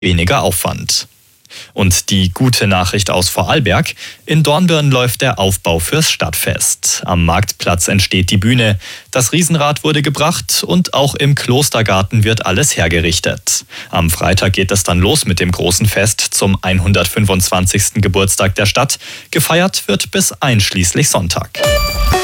weniger Aufwand. Und die gute Nachricht aus Vorarlberg: In Dornbirn läuft der Aufbau fürs Stadtfest. Am Marktplatz entsteht die Bühne, das Riesenrad wurde gebracht und auch im Klostergarten wird alles hergerichtet. Am Freitag geht es dann los mit dem großen Fest zum 125. Geburtstag der Stadt. Gefeiert wird bis einschließlich Sonntag.